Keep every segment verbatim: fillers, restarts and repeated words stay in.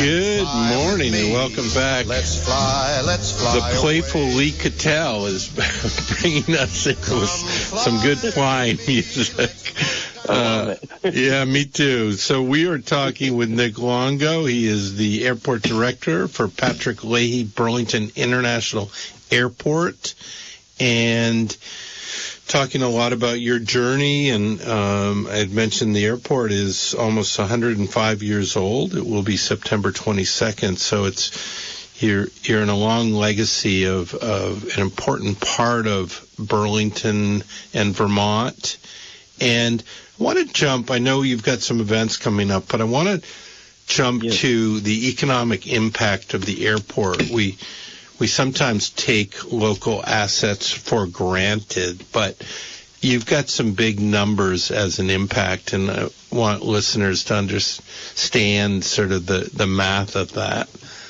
Good morning and welcome back. Let's fly, let's fly. The playful away. Lee Cattell is bringing us in with some good flying music. Uh, yeah, me too. So we are talking with Nick Longo. He is the airport director for Patrick Leahy Burlington International Airport, and talking a lot about your journey. And um, I had mentioned the airport is almost one hundred five years old. It will be September twenty-second. So it's you're you're in a long legacy of, of an important part of Burlington and Vermont. And I want to jump. I know you've got some events coming up, but I want to jump yes. to the economic impact of the airport. We We sometimes take local assets for granted, but you've got some big numbers as an impact, and I want listeners to understand sort of the, the math of that.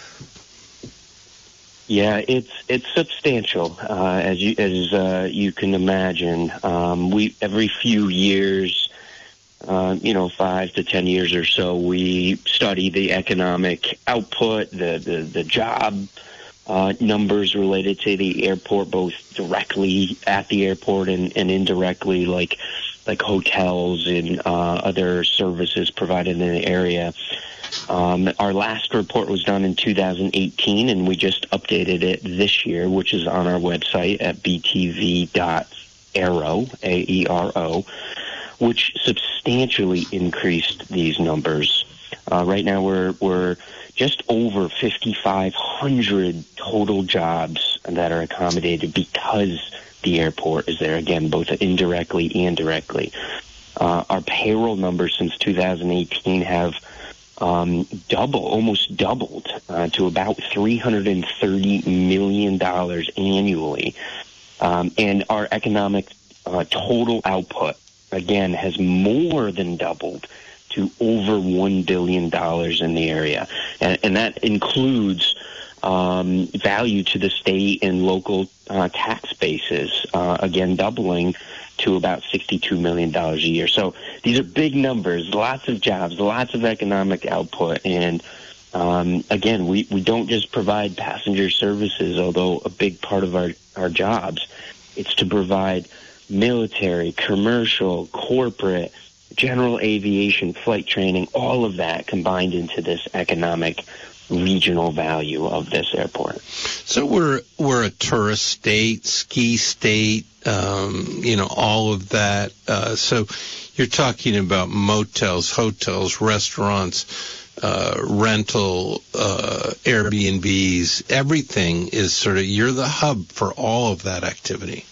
Yeah, it's it's substantial, uh, as you as uh, you can imagine. Um, we every few years, uh, you know, five to ten years or so, we study the economic output, the the, the job. Uh, numbers related to the airport, both directly at the airport and, and indirectly, like like hotels and uh, other services provided in the area. Um, our last report was done in two thousand eighteen, and we just updated it this year, which is on our website at b t v dot aero, A E R O, which substantially increased these numbers. Uh, right now, we're we're just over fifty-five hundred total jobs that are accommodated because the airport is there, again, both indirectly and directly. Uh, our payroll numbers since two thousand eighteen have um, double, almost doubled uh, to about three hundred thirty million dollars annually. Um, and our economic uh, total output, again, has more than doubled to over one billion dollars in the area. And, and that includes um, value to the state and local uh, tax bases, uh, again, doubling to about sixty-two million dollars a year. So these are big numbers, lots of jobs, lots of economic output. And um, again, we, we don't just provide passenger services, although a big part of our, our jobs. It's to provide military, commercial, corporate, general aviation, flight training, all of that combined into this economic regional value of this airport. So we're we're a tourist state, ski state, um, you know, all of that. Uh, so you're talking about motels, hotels, restaurants, uh, rental, uh, Airbnbs. Everything is sort of, you're the hub for all of that activity.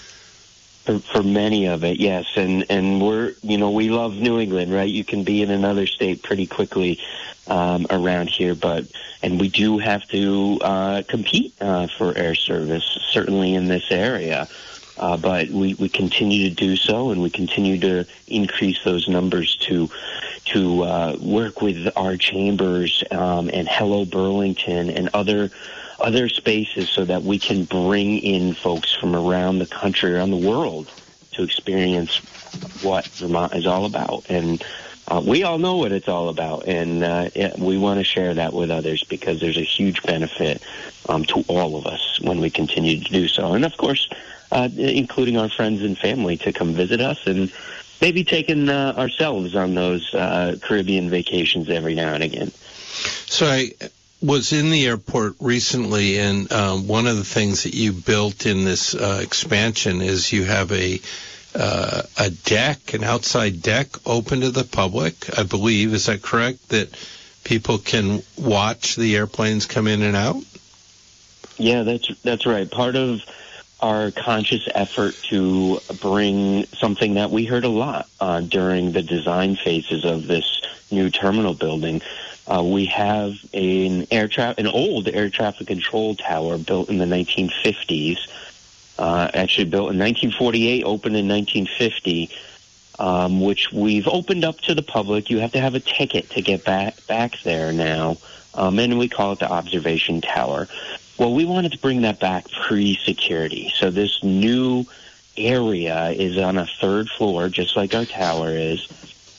For, for many of it, yes. And, and we're, you know, we love New England, right? You can be in another state pretty quickly um, around here, but, and we do have to uh, compete uh, for air service, certainly in this area. Uh, but we, we continue to do so, and we continue to increase those numbers to to uh, work with our chambers um, and Hello Burlington and other other spaces so that we can bring in folks from around the country, around the world, to experience what Vermont is all about. And uh, we all know what it's all about, and uh, it, we want to share that with others because there's a huge benefit um, to all of us when we continue to do so. And, of course, uh, including our friends and family to come visit us and maybe taking uh, ourselves on those uh, Caribbean vacations every now and again. So I was in the airport recently, and um, one of the things that you built in this uh, expansion is you have a uh, a deck, an outside deck open to the public, I believe. Is that correct? That people can watch the airplanes come in and out? Yeah, that's that's right. Part of our conscious effort to bring something that we heard a lot uh, during the design phases of this new terminal building. Uh, we have an air tra- an old air traffic control tower built in the nineteen fifties, uh, actually built in nineteen forty-eight, opened in nineteen fifty, um, which we've opened up to the public. You have to have a ticket to get back back there now, um, and we call it the observation tower. Well, we wanted to bring that back pre-security. So this new area is on a third floor, just like our tower is.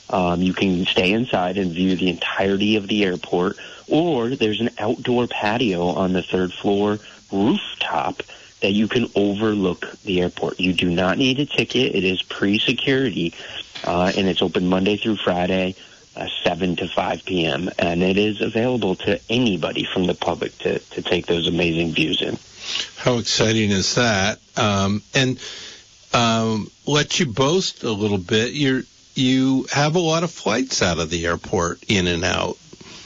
Um, you can stay inside and view the entirety of the airport, or there's an outdoor patio on the third floor rooftop that you can overlook the airport. You do not need a ticket. It is pre-security, uh, and it's open Monday through Friday, uh, seven to five p.m., and it is available to anybody from the public to, to take those amazing views in. How exciting is that? Um, and um, let you boast a little bit. You're, you have a lot of flights out of the airport, in and out.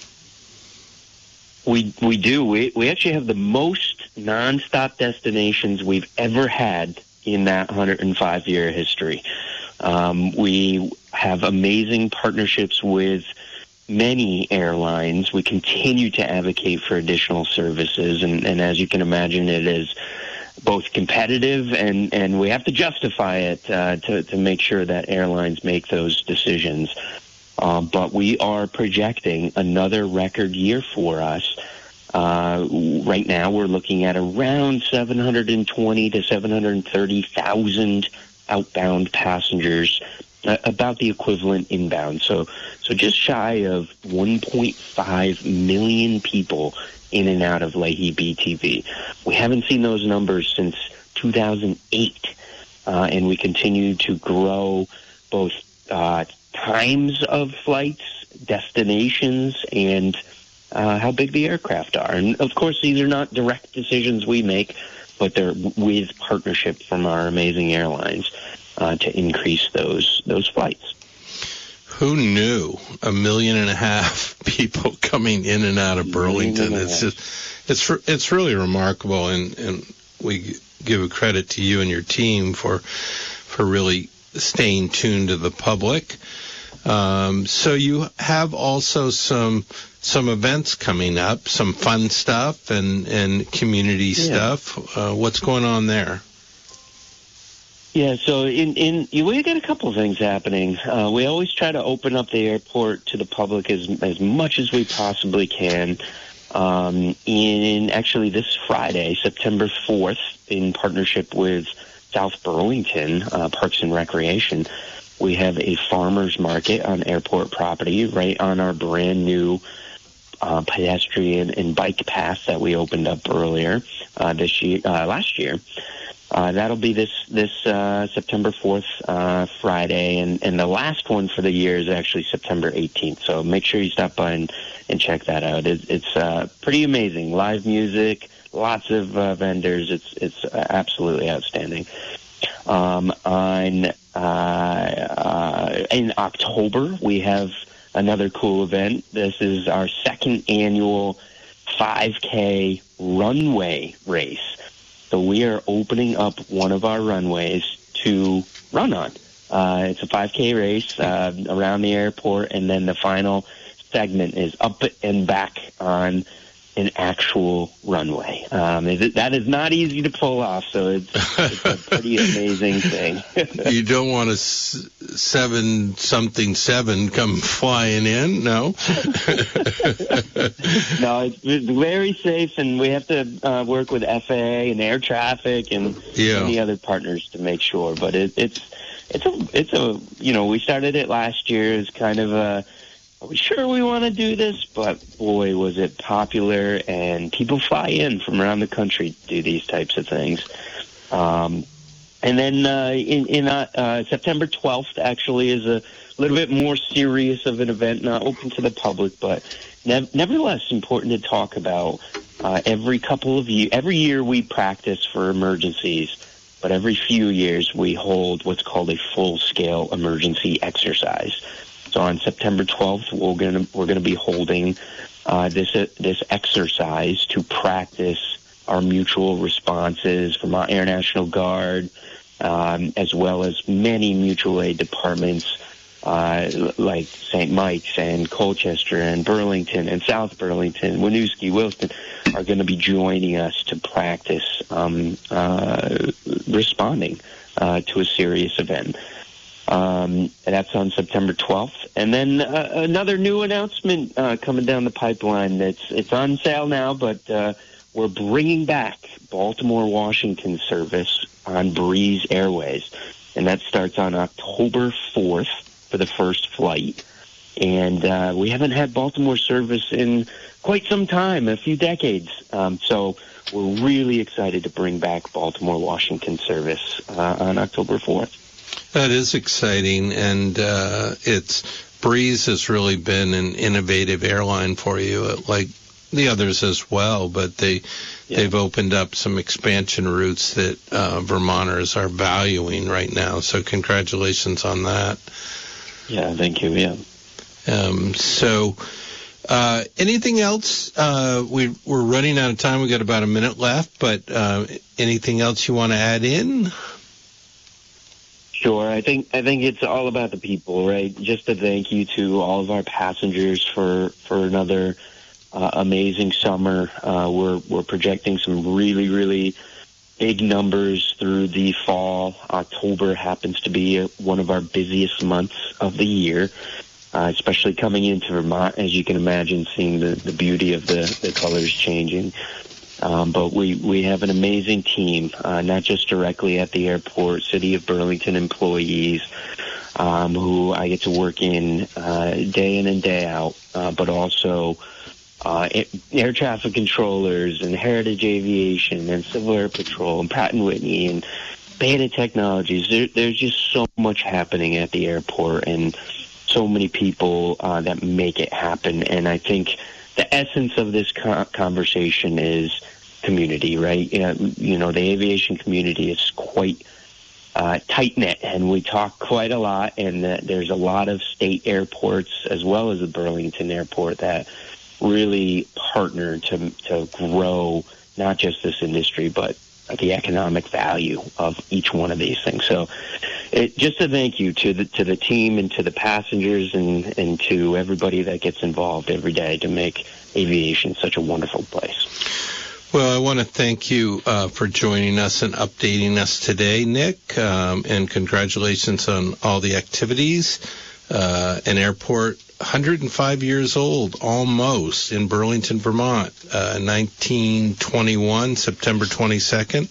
We we do. We we actually have the most nonstop destinations we've ever had in that one hundred five year history. Um, we have amazing partnerships with many airlines. We continue to advocate for additional services, and, and as you can imagine, it is both competitive and, and we have to justify it uh, to, to make sure that airlines make those decisions. Uh, but we are projecting another record year for us. Uh, right now, we're looking at around seven hundred twenty to seven hundred thirty thousand outbound passengers, uh, about the equivalent inbound. So, so just shy of one point five million people in and out of Leahy B T V. We haven't seen those numbers since two thousand eight, uh, and we continue to grow both uh, times of flights, destinations, and uh, how big the aircraft are. And, of course, these are not direct decisions we make, but they're with partnership from our amazing airlines uh, to increase those those flights. Who knew a million and a half people coming in and out of Burlington? It's just, it's it's really remarkable, and, and we give a credit to you and your team for for really staying tuned to the public. Um, so you have also some some events coming up, some fun stuff and, and community yeah. stuff. Uh, what's going on there? Yeah, so in, in we got a couple of things happening. Uh, we always try to open up the airport to the public as as much as we possibly can. Um, in actually this Friday, September fourth, in partnership with South Burlington uh, Parks and Recreation, we have a farmers market on airport property right on our brand new uh, pedestrian and bike path that we opened up earlier uh, this year, uh, last year. Uh, that'll be this this uh, September fourth, uh, Friday, and, and the last one for the year is actually September eighteenth. So make sure you stop by and, and check that out. It, it's uh, pretty amazing. Live music, lots of uh, vendors. It's it's absolutely outstanding. Um, on uh, uh, in October, we have another cool event. This is our second annual five K runway race. So we are opening up one of our runways to run on. Uh, it's a five K race uh, around the airport, and then the final segment is up and back on an actual runway. Um, it, that is not easy to pull off, so it's, it's a pretty amazing thing. You don't want a s- seven something seven come flying in, no? No, it's, it's very safe, and we have to uh, work with F A A and air traffic and yeah. any other partners to make sure. But it, it's it's a it's a you know we started it last year as kind of a. Are we sure we want to do this? But, boy, was it popular, and people fly in from around the country to do these types of things. Um, and then uh, in, in uh, uh, September twelfth, actually, is a little bit more serious of an event, not open to the public, but ne- nevertheless important to talk about. Uh, every couple of years, every year we practice for emergencies, but every few years we hold what's called a full-scale emergency exercise. So on September twelfth, we're going to we're going to be holding uh, this uh, this exercise to practice our mutual responses from our Air National Guard, um, as well as many mutual aid departments uh, like Saint Mike's and Colchester and Burlington and South Burlington, Winooski, Williston, are going to be joining us to practice um, uh, responding uh, to a serious event. Um, and that's on September twelfth. And then uh, another new announcement uh, coming down the pipeline. It's it's on sale now, but uh, we're bringing back Baltimore, Washington service on Breeze Airways. And that starts on October fourth. for the first flight. And uh, we haven't had Baltimore service in quite some time, a few decades. Um, so we're really excited to bring back Baltimore-Washington service uh, on October fourth. That is exciting, and uh, it's Breeze has really been an innovative airline for you, like the others as well, but they, yeah. they've opened up some expansion routes that uh, Vermonters are valuing right now. So congratulations on that. Yeah, thank you, yeah. Um, so, uh, anything else? Uh, we, we're running out of time. We've got about a minute left, but uh, anything else you want to add in? Sure. I think I think it's all about the people, right? Just a thank you to all of our passengers for, for another uh, amazing summer. Uh, we're we're projecting some really, really big numbers through the fall. October happens to be one of our busiest months of the year. Uh, especially coming into Vermont, as you can imagine, seeing the, the beauty of the, the colors changing. Um, but we, we have an amazing team, uh, not just directly at the airport, City of Burlington employees, um, who I get to work in uh, day in and day out, uh, but also uh, air traffic controllers and Heritage Aviation and Civil Air Patrol and Pratt and Whitney and Beta Technologies. There, there's just so much happening at the airport, and so many people uh, that make it happen. And I think the essence of this co- conversation is community, right? You know, you know, the aviation community is quite uh, tight-knit, and we talk quite a lot, and uh, there's a lot of state airports as well as the Burlington Airport that really partner to, to grow not just this industry, but the economic value of each one of these things. So it, just a thank you to the to the team and to the passengers and, and to everybody that gets involved every day to make aviation such a wonderful place. Well, I want to thank you uh, for joining us and updating us today, Nick, um, and congratulations on all the activities. Uh, an airport one hundred five years old, almost, in Burlington, Vermont, uh, nineteen twenty-one, September twenty-second.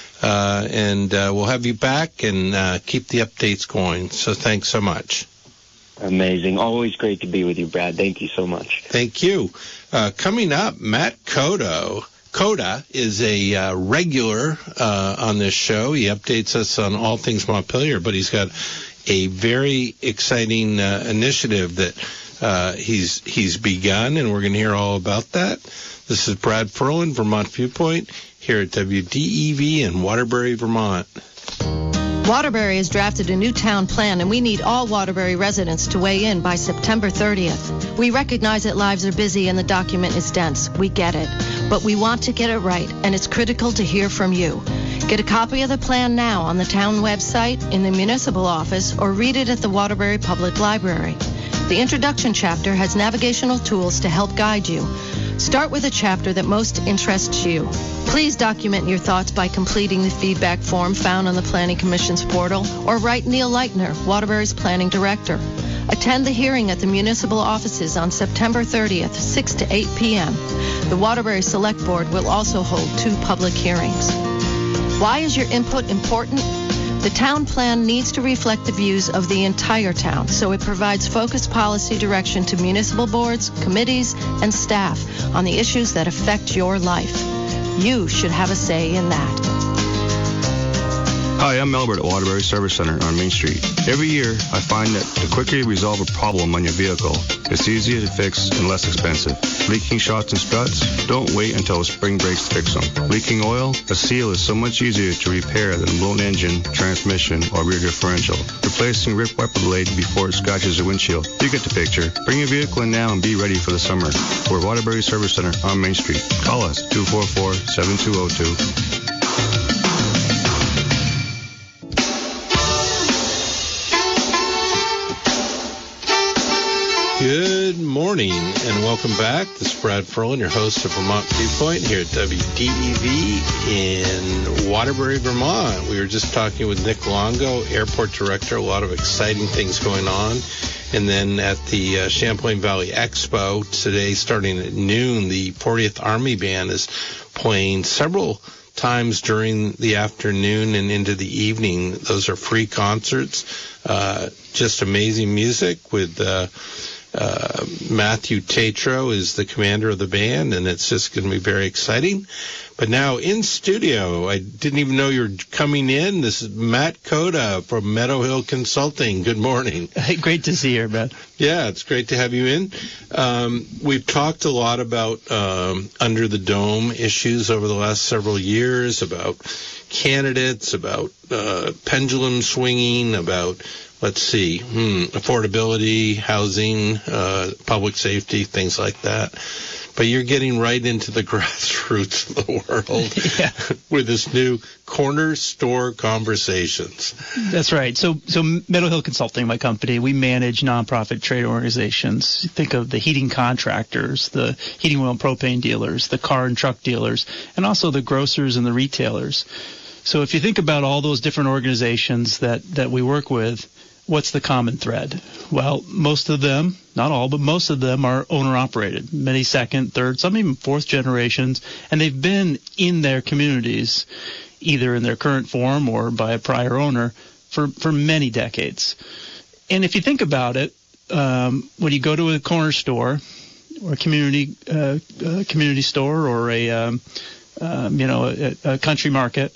Uh, and uh, we'll have you back and uh, keep the updates going. So thanks so much. Amazing. Always great to be with you, Brad. Thank you so much. Thank you. Uh, coming up, Matt Coda. Coda is a uh, regular uh, on this show. He updates us on all things Montpelier, but he's got a very exciting uh, initiative that uh, he's he's begun, and we're going to hear all about that. This is Brad Ferlin, Vermont Viewpoint, here at W D E V in Waterbury, Vermont. Waterbury has drafted a new town plan, and we need all Waterbury residents to weigh in by September thirtieth. We recognize that lives are busy and the document is dense. We get it. But we want to get it right, and it's critical to hear from you. Get a copy of the plan now on the town website, in the municipal office, or read it at the Waterbury Public Library. The introduction chapter has navigational tools to help guide you. Start with a chapter that most interests you. Please document your thoughts by completing the feedback form found on the Planning Commission's portal, or write Neil Leitner, Waterbury's Planning Director. Attend the hearing at the municipal offices on September thirtieth, six to eight p.m. The Waterbury Select Board will also hold two public hearings. Why is your input important? The town plan needs to reflect the views of the entire town, so it provides focused policy direction to municipal boards, committees, and staff on the issues that affect your life. You should have a say in that. Hi, I'm Albert at Waterbury Service Center on Main Street. Every year, I find that the quicker you resolve a problem on your vehicle, it's easier to fix and less expensive. Leaking shocks and struts? Don't wait until the spring breaks to fix them. Leaking oil? A seal is so much easier to repair than a blown engine, transmission, or rear differential. Replacing ripped wiper blade before it scratches the windshield. You get the picture. Bring your vehicle in now and be ready for the summer. We're Waterbury Service Center on Main Street. Call us, two four four, seven two zero two. Good morning and welcome back. This is Brad Ferlin, your host of Vermont Viewpoint here at W D E V in Waterbury, Vermont. We were just talking with Nick Longo, Airport Director, a lot of exciting things going on. And then at the uh, Champlain Valley Expo today, starting at noon, the fortieth Army Band is playing several times during the afternoon and into the evening. Those are free concerts, uh, just amazing music with uh, uh, Matthew Tatro is the commander of the band, and it's just going to be very exciting. But now in studio, I didn't even know you were coming in. This is Matt Coda from Meadow Hill Consulting. Good morning. Hey, great to see you, man. Yeah, it's great to have you in. Um, we've talked a lot about um, Under the Dome issues over the last several years, about candidates, about uh, pendulum swinging, about, let's see, hmm, affordability, housing, uh, public safety, things like that. But you're getting right into the grassroots of the world yeah. with this new Corner Store Conversations. That's right. So, so Meadow Hill Consulting, my company, we manage nonprofit trade organizations. Think of the heating contractors, the heating oil and propane dealers, the car and truck dealers, and also the grocers and the retailers. So if you think about all those different organizations that, that we work with, what's the common thread? Well, most of them, not all, but most of them are owner-operated, many second, third, some even fourth generations, and they've been in their communities, either in their current form or by a prior owner, for, for many decades. And if you think about it, um, when you go to a corner store or a community uh, a community store or a um, um, you know a, a country market,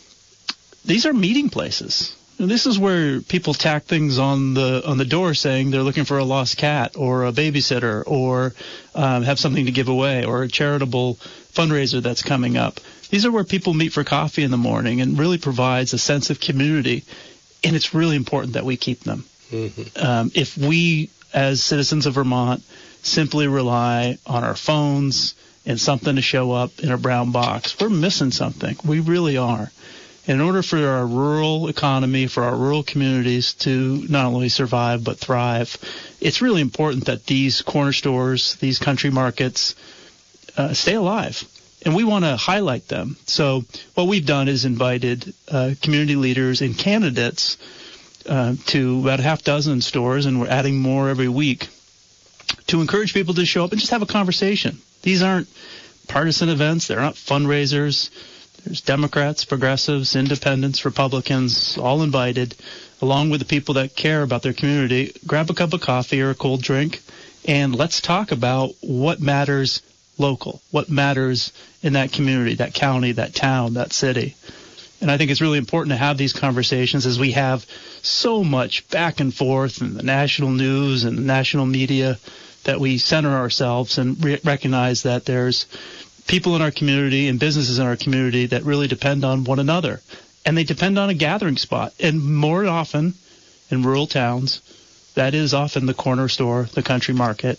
these are meeting places. And this is where people tack things on the on the door saying they're looking for a lost cat or a babysitter or um, have something to give away or a charitable fundraiser that's coming up. These are where people meet for coffee in the morning and really provides a sense of community, and it's really important that we keep them. Mm-hmm. Um, if we, as citizens of Vermont, simply rely on our phones and something to show up in a brown box, we're missing something. We really are. In order for our rural economy, for our rural communities to not only survive but thrive, it's really important that these corner stores, these country markets, uh, stay alive. And we want to highlight them. So what we've done is invited uh, community leaders and candidates uh, to about a half dozen stores, and we're adding more every week, to encourage people to show up and just have a conversation. These aren't partisan events. They're not fundraisers. There's Democrats, progressives, independents, Republicans, all invited, along with the people that care about their community. Grab a cup of coffee or a cold drink, and let's talk about what matters local, what matters in that community, that county, that town, that city. And I think it's really important to have these conversations, as we have so much back and forth in the national news and the national media, that we center ourselves and re- recognize that there's people in our community and businesses in our community that really depend on one another. And they depend on a gathering spot. And more often in rural towns, that is often the corner store, the country market.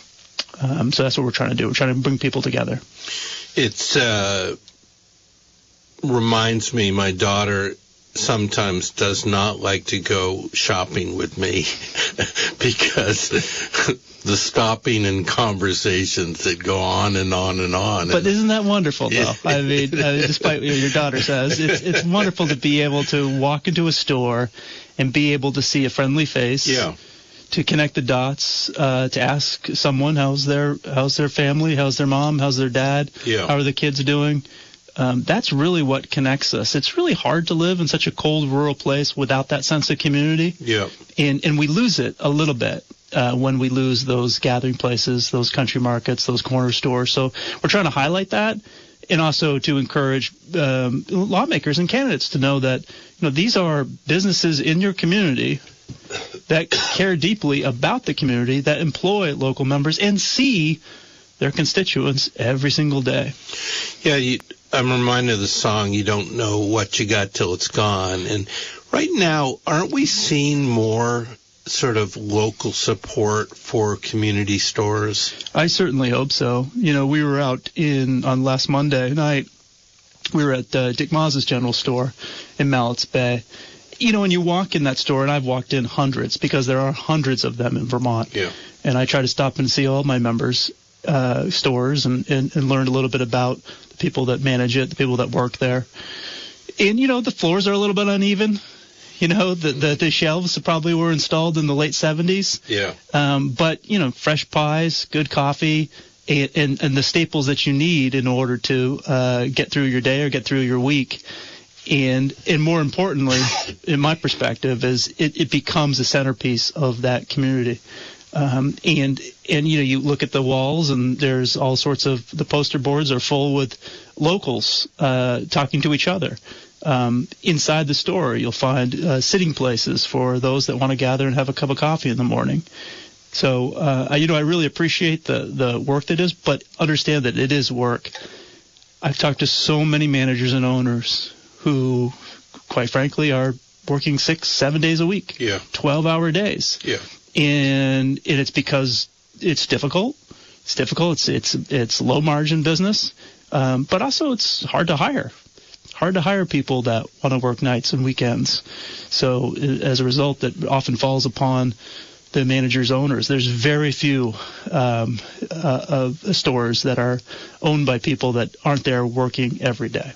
Um, so that's what we're trying to do. We're trying to bring people together. It's uh, reminds me, my daughter sometimes does not like to go shopping with me because the stopping and conversations that go on and on and on. But isn't that wonderful, though? I mean, uh, despite what your daughter says, it's, it's wonderful to be able to walk into a store and be able to see a friendly face. Yeah. To connect the dots, uh, to ask someone how's their how's their family, how's their mom, how's their dad, yeah. how are the kids doing. Um, that's really what connects us. It's really hard to live in such a cold rural place without that sense of community. Yeah. And and we lose it a little bit uh, when we lose those gathering places, those country markets, those corner stores. So we're trying to highlight that, and also to encourage um, lawmakers and candidates to know that, you know, these are businesses in your community that care deeply about the community, that employ local members and see their constituents every single day. Yeah, you, I'm reminded of the song, "You Don't Know What You Got Till It's Gone." And right now, aren't we seeing more sort of local support for community stores? I certainly hope so. You know, we were out in on last Monday night. We were at uh, Dick Maz's General Store in Mallett's Bay. You know, when you walk in that store, and I've walked in hundreds, because there are hundreds of them in Vermont. Yeah. And I try to stop and see all my members' uh, stores and, and, and learn a little bit about the people that manage it, the people that work there. And, you know, the floors are a little bit uneven. You know, the, the, the shelves probably were installed in the late seventies. Yeah. Um, but, you know, fresh pies, good coffee, and, and, and the staples that you need in order to uh, get through your day or get through your week. And and more importantly, in my perspective, is it, it becomes a centerpiece of that community. Um, and and you know, you look at the walls, and there's all sorts of the poster boards are full with locals uh, talking to each other. Um, inside the store, you'll find uh, sitting places for those that want to gather and have a cup of coffee in the morning. So uh, you know, I really appreciate the the work that is, but understand that it is work. I've talked to so many managers and owners who, quite frankly, are working six, seven days a week, yeah, twelve-hour days, yeah, and, and it's because it's difficult. It's difficult. It's it's it's low-margin business, um, but also it's hard to hire. Hard to hire people that want to work nights and weekends. So as a result, that often falls upon the managers, owners. There's very few um, uh, of stores that are owned by people that aren't there working every day.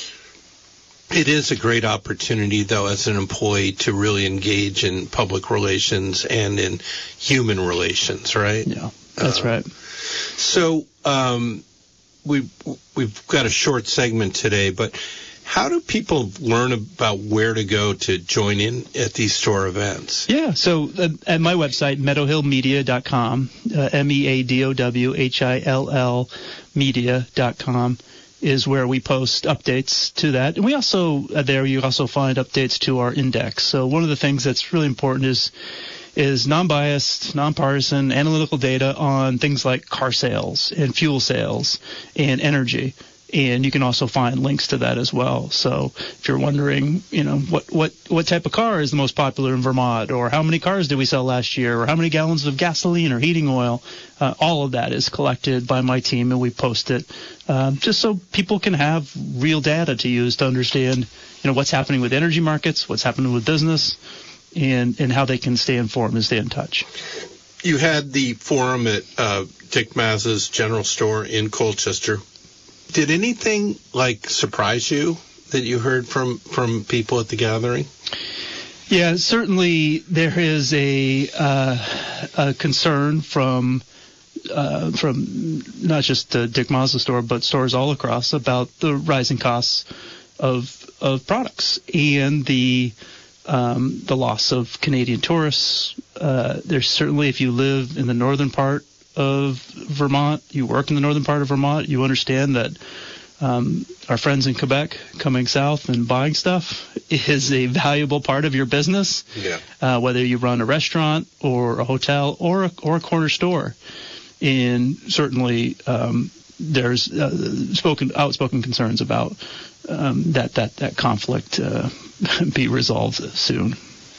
It is a great opportunity, though, as an employee to really engage in public relations and in human relations, right? Yeah, that's uh, right. So um, we, we've got a short segment today, but how do people learn about where to go to join in at these store events? Yeah, so uh, at my website, meadow hill media dot com, uh, M E A D O W H I L L media dot com. is where we post updates to that. And we also, uh, there you also find updates to our index. So one of the things that's really important is is non-biased, nonpartisan, analytical data on things like car sales and fuel sales and energy. And you can also find links to that as well. So if you're wondering, you know, what, what, what type of car is the most popular in Vermont, or how many cars did we sell last year, or how many gallons of gasoline or heating oil, uh, all of that is collected by my team, and we post it um, just so people can have real data to use to understand, you know, what's happening with energy markets, what's happening with business, and, and how they can stay informed and stay in touch. You had the forum at uh, Dick Mazza's General Store in Colchester. Did anything, like, surprise you that you heard from, from people at the gathering? Yeah, certainly there is a, uh, a concern from uh, from not just the Dick Mazza store, but stores all across about the rising costs of of products and the um, the loss of Canadian tourists. Uh, there's certainly, if you live in the northern part of Vermont, you work in the northern part of Vermont, you understand that um, our friends in Quebec coming south and buying stuff is a valuable part of your business. Yeah. Uh, whether you run a restaurant or a hotel or a, or a corner store. And certainly um, there's uh, spoken outspoken concerns about um, that, that, that conflict uh, be resolved soon.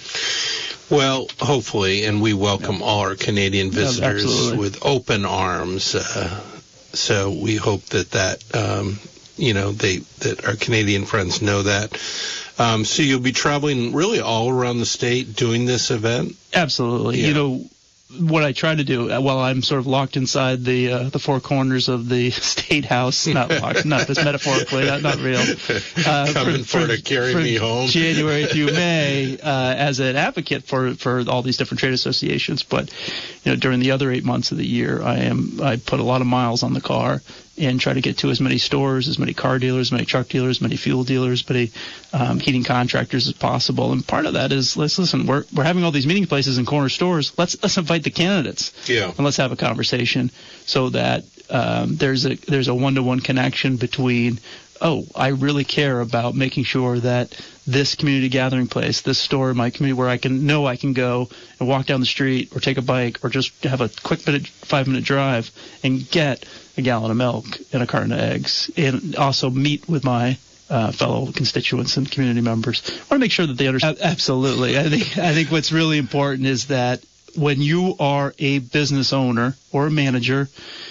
Well, hopefully, and we welcome all our Canadian visitors yeah, with open arms. Uh, so we hope that that um, you know they that our Canadian friends know that. Um, so you'll be traveling really all around the state doing this event? Absolutely. Yeah. You know, what I try to do while I'm sort of locked inside the uh, the four corners of the state house, not locked, not just metaphorically, not, not real. Uh, Coming for, for to carry for me home. January through May, uh, as an advocate for, for all these different trade associations. But you know, during the other eight months of the year, I am I put a lot of miles on the car and try to get to as many stores, as many car dealers, as many truck dealers, as many fuel dealers, as many um, heating contractors as possible. And part of that is, let's listen, we're we're having all these meeting places and corner stores. Let's let's invite the candidates. Yeah. And let's have a conversation so that um, there's a there's a one-to-one connection between, oh, I really care about making sure that this community gathering place, this store in my community where I can know I can go and walk down the street or take a bike or just have a quick minute, five-minute drive and get a gallon of milk and a carton of eggs, and also meet with my uh, fellow constituents and community members. I want to make sure that they understand. Absolutely. I think I think what's really important is that when you are a business owner or a manager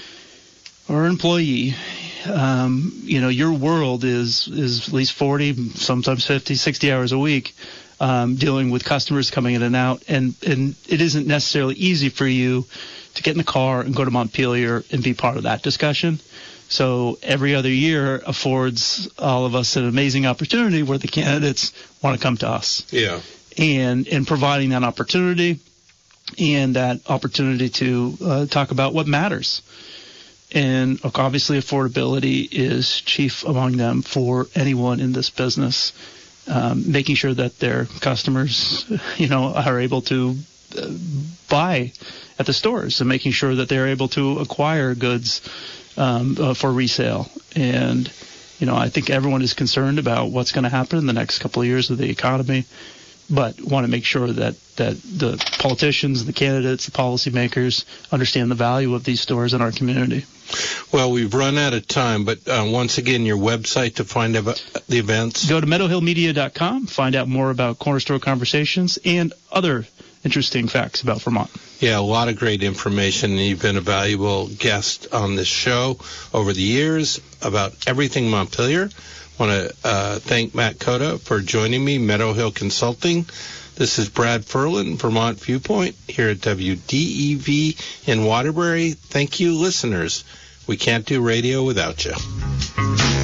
or employee, um, you know, your world is, is at least forty, sometimes fifty, sixty hours a week, um, dealing with customers coming in and out. And, and it isn't necessarily easy for you to get in the car and go to Montpelier and be part of that discussion. So every other year affords all of us an amazing opportunity where the candidates want to come to us. Yeah. And, and providing that opportunity and that opportunity to uh, talk about what matters. And obviously affordability is chief among them for anyone in this business. Um, making sure that their customers, you know, are able to uh, buy at the stores, and making sure that they're able to acquire goods um, uh, for resale. And, you know, I think everyone is concerned about what's going to happen in the next couple of years of the economy, but want to make sure that, that the politicians, the candidates, the policymakers understand the value of these stores in our community. Well, we've run out of time, but uh, once again, your website to find out the events? Go to meadow hill media dot com, find out more about Corner Store Conversations and other interesting facts about Vermont. Yeah, a lot of great information. You've been a valuable guest on this show over the years about everything Montpelier. I want to uh, thank Matt Cota for joining me, Meadow Hill Consulting. This is Brad Ferlin, Vermont Viewpoint, here at W D E V in Waterbury. Thank you, listeners. We can't do radio without you.